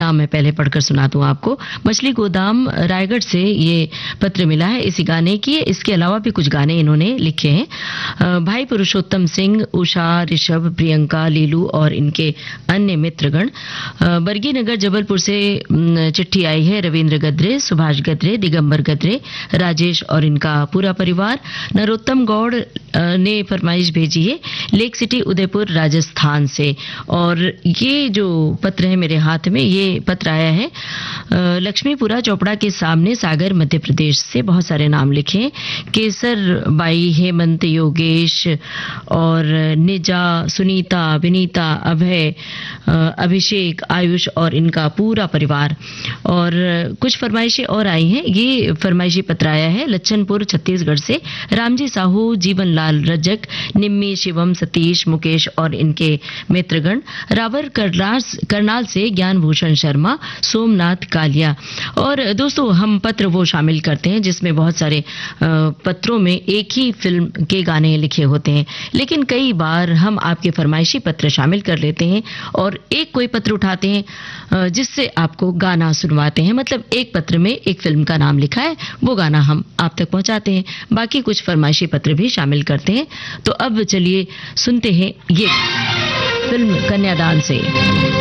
नाम मैं पहले पढ़कर सुना दूं आपको। मछली गोदाम रायगढ़ से ये पत्र मिला है इसी गाने की। इसके अलावा भी कुछ गाने इन्होंने लिखे हैं। भाई पुरुषोत्तम सिंह, उषा, ऋषभ, प्रियंका, लीलू और इनके अन्य मित्रगण। बरगी नगर जबलपुर से चिट्ठी आई है। रविंद्र गद्रे, सुभाष गद्रे, दिगंबर गद्रे, राजेश और इनका पूरा परिवार। नरोत्तम गौड़ ने फरमाइश भेजी है लेक सिटी उदयपुर राजस्थान से। और ये जो पत्र है मेरे हाथ में, ये पत्र आया है लक्ष्मीपुरा चोपड़ा के सामने सागर मध्य प्रदेश से। बहुत सारे नाम लिखे, केसर बाई, हेमंत, योगेश और निजा, सुनीता, विनीता, अभय, अभिषेक, आयुष और इनका पूरा परिवार। और कुछ फरमाइशें और आई हैं। ये फरमाइशी पत्र आया है लच्छनपुर छत्तीसगढ़ से। रामजी साहू, जीवन लाल रजक, निम्मी, शिवम, सतीश, मुकेश और इनके मित्रगण। रावर करनाल से ज्ञान भूषण शर्मा, सोमनाथ कालिया। और दोस्तों, हम पत्र वो शामिल करते हैं जिसमें बहुत सारे पत्रों में एक ही फिल्म के गाने लिखे होते हैं, लेकिन कई बार हम आपके फरमाइशी पत्र शामिल कर लेते हैं और एक कोई पत्र उठाते हैं जिससे आपको गाना सुनवाते हैं। मतलब एक पत्र में एक फिल्म का नाम लिखा है, वो गाना हम आप तक पहुंचाते हैं। बाकी कुछ फरमाइशी पत्र भी शामिल करते हैं। तो अब चलिए सुनते हैं ये फिल्म कन्यादान से।